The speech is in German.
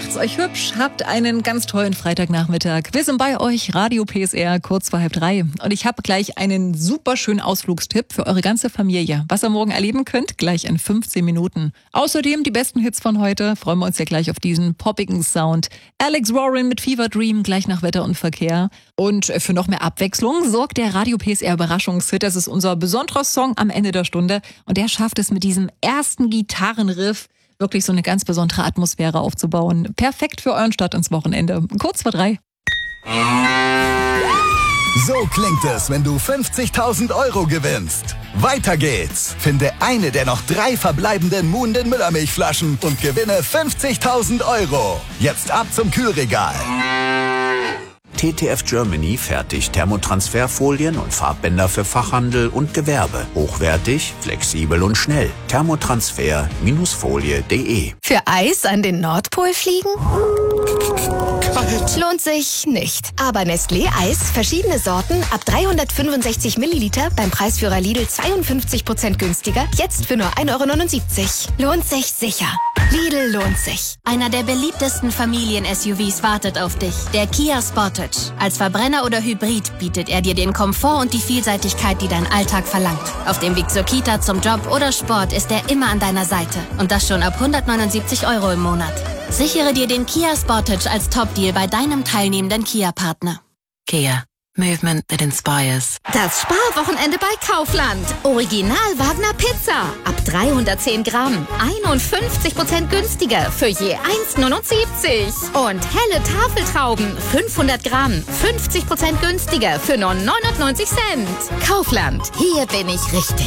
Macht's euch hübsch, habt einen ganz tollen Freitagnachmittag. Wir sind bei euch, Radio PSR, kurz vor 2:30. Und ich habe gleich einen super schönen Ausflugstipp für eure ganze Familie. Was ihr morgen erleben könnt, gleich in 15 Minuten. Außerdem die besten Hits von heute. Freuen wir uns ja gleich auf diesen poppigen Sound. Alex Warren mit Fever Dream, gleich nach Wetter und Verkehr. Und für noch mehr Abwechslung sorgt der Radio PSR Überraschungshit. Das ist unser besonderer Song am Ende der Stunde. Und der schafft es mit diesem ersten Gitarrenriff, wirklich so eine ganz besondere Atmosphäre aufzubauen. Perfekt für euren Start ins Wochenende. Kurz vor 3. So klingt es, wenn du 50.000 € gewinnst. Weiter geht's. Finde eine der noch 3 verbleibenden Moon den Müllermilchflaschen und gewinne 50.000 €. Jetzt ab zum Kühlregal. TTF Germany fertigt Thermotransferfolien und Farbbänder für Fachhandel und Gewerbe. Hochwertig, flexibel und schnell. Thermotransfer-folie.de. Für Eis an den Nordpol fliegen? Kalt. Lohnt sich nicht. Aber Nestlé Eis, verschiedene Sorten, ab 365 Milliliter, beim Preisführer Lidl 52% günstiger, jetzt für nur 1,79 €. Lohnt sich sicher. Lidl lohnt sich. Einer der beliebtesten Familien-SUVs wartet auf dich. Der Kia Sportage. Als Verbrenner oder Hybrid bietet er dir den Komfort und die Vielseitigkeit, die dein Alltag verlangt. Auf dem Weg zur Kita, zum Job oder Sport ist er immer an deiner Seite. Und das schon ab 179 € im Monat. Sichere dir den Kia Sportage als Top-Deal bei deinem teilnehmenden Kia-Partner. Kia. Movement that inspires. Das Sparwochenende bei Kaufland. Original Wagner Pizza. Ab 310 Gramm. 51% günstiger für je 1,79 €. Und helle Tafeltrauben. 500 Gramm. 50% günstiger für nur 99 Cent. Kaufland. Hier bin ich richtig.